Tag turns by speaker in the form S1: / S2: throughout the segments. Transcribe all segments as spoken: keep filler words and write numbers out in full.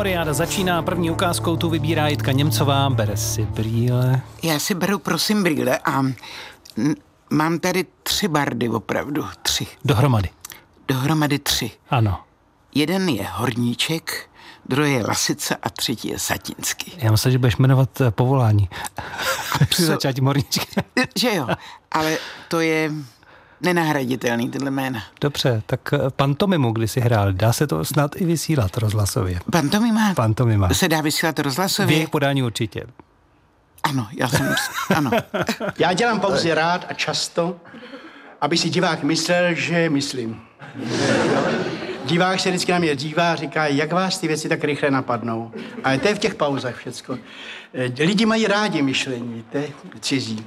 S1: Filmoriáda začíná první ukázkou, tu vybírá Jitka Němcová, bere si brýle.
S2: Já si beru, prosím, brýle a m- mám tady tři bardy, opravdu, tři.
S1: Dohromady.
S2: Dohromady tři.
S1: Ano.
S2: Jeden je Horníček, druhý je Lasica a třetí je Satinský.
S1: Já myslím, že budeš jmenovat eh, povolání. Při
S2: co-
S1: začátí Horníčka.
S2: Že jo, ale to je nenahraditelný, tyhle jména.
S1: Dobře, tak eh, pantomimu, kdy jsi hrál, dá se to snad i vysílat rozhlasově.
S2: Pantomima
S1: Pantomima.
S2: se dá vysílat
S1: V
S2: rozhlasově?
S1: jejich podání určitě.
S2: Ano, já jsem, ano.
S3: Já dělám pauzy rád a často, aby si divák myslel, že myslím. Divák se vždycky na mě dívá a říká, jak vás ty věci tak rychle napadnou. Ale to je v těch pauzách všecko. Eh, Lidi mají rádi myšlení, víte, cizí.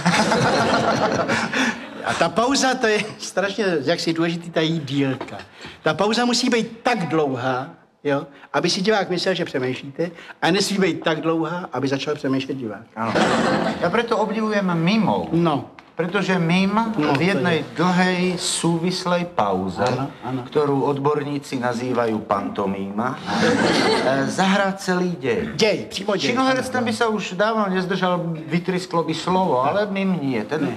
S3: A ta pauza, to je strašně, jak si důležitý, ta její dílka. Ta pauza musí být tak dlouhá, jo, aby si divák myslel, že přemýšlíte, a nesmí být tak dlouhá, aby začal přemýšlet divák.
S4: Áno. Ja preto obdivujem mimov.
S3: No.
S4: Pretože mim
S3: No,
S4: v jednej dlhej súvislej pauze,
S3: Áno, áno.
S4: ktorú odborníci nazývajú pantomíma, e, zahrá celý deň.
S3: Dej, přímo dej.
S4: Činoherec ten by sa už dávno nezdržal, vytrisklo by slovo, ale mim nie. Ten...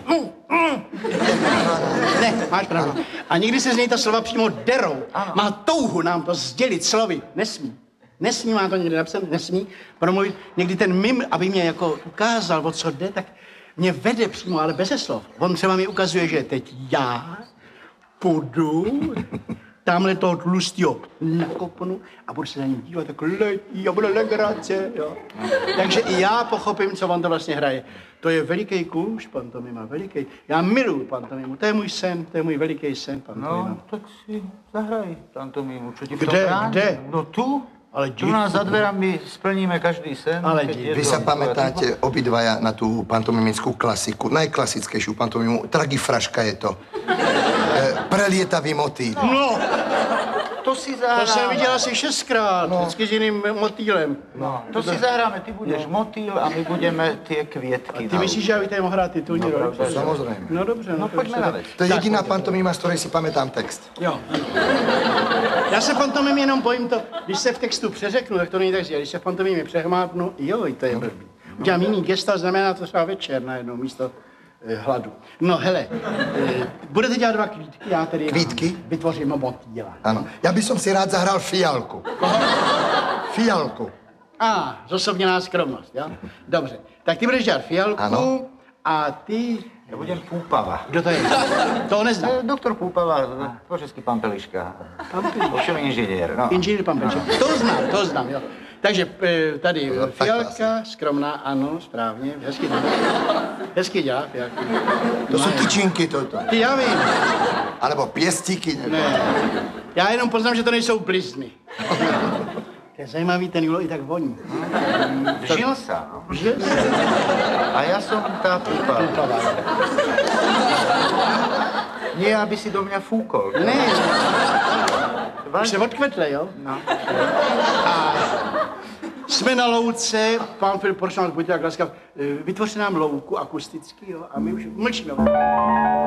S3: Ne, máš pravdu. A někdy se z něj ta slova přímo derou.
S4: Ano.
S3: Má touhu nám to sdělit slovy. Nesmí. Nesmí, má to někde napsané, nesmí promluvit. Někdy ten mim, aby mě jako ukázal, o co jde, tak mě vede přímo, ale beze slov. On třeba mi ukazuje, že teď já půjdu tamhle toho tlustýho nakopnu a budu se na něj dívat, tak letí a bude legrace, jo. Takže i já pochopím, co on to vlastně hraje. To je veliký kůž, pantomima, veliký. Já miluju pantomimu, to je můj sen, to je můj veliký sen, pantomima.
S4: No, tak si zahraj pantomímu. Čo ti v tom
S3: Kde,
S4: bráni?
S3: kde?
S4: No tu.
S3: Ale
S4: Tu nás za dverami splníme každý sen.
S3: Ale
S4: keď
S3: di-
S4: je
S5: Vy
S4: to-
S5: sa pamätáte obidvaja na tú pantomimickú klasiku, najklasickejšiu pantomimu, Tragifraška je to. E, prelietavý motýl.
S3: No,
S4: To si
S3: to
S4: zahráme.
S3: jsem viděl asi šestkrát,
S4: No.
S3: vždycky s jiným motýlem.
S4: No, to si zahráme. Ty budeš motýl a my budeme tie kvietky.
S3: Ty myslíš, že já bych tady mohl hrát titulní roli?
S5: Samozrejme.
S3: No dobře, no,
S4: No
S3: to
S4: poďme
S3: se-
S4: na vec.
S5: To je jediná pantomima, z ktorej si pamätám text.
S3: Jo. Já se pantomim jenom bojím to, když se v textu přeřeknu, tak to není tak zjel. Když se v pantomimě přehmápnu, jo, to je blbý. Udělám jiný gesta, znamená to třeba večer najednou místo eh, hladu. No hele, eh, budete dělat dva kvítky, já tedy
S5: Kvítky?
S3: vytvořím motýla.
S5: Áno. Ja by som si rád zahral Fialku. Fialku.
S3: A, zosobněná skromnost, jo? Dobře, tak ty budeš dělat fialku
S5: Ano.
S3: a ty...
S4: Ja budem Púpava.
S3: Kdo to je? To neznám.
S4: E, Doktor Púpava, po česky pán Peliška. Ovšem inžinier, no.
S3: Inženýr pan Peček. To znám, to znám, jo. Takže eh, tady
S5: No, tak
S3: fialka, skromná, ano, správně, hezky dělá. Hezky dělá fialku.
S5: To sú tyčinky toto.
S3: Ty, já vím.
S5: Alebo piestíky.
S3: Ne. Já jenom poznám, že to nejsou blizny. To je zajímavý, ten Julo i tak voní.
S4: Žil sa, no.
S3: Že?
S4: A ja som tá Púpava. Nie, aby si do mňa fúkol.
S3: Ne, už
S4: Vážne?
S3: se odkvetle, jo?
S4: No.
S3: A jsme na louce, pán Filip, prosím vás, buďte tak laskav, vytvořte nám louku akusticky, jo, a my už mlčíme.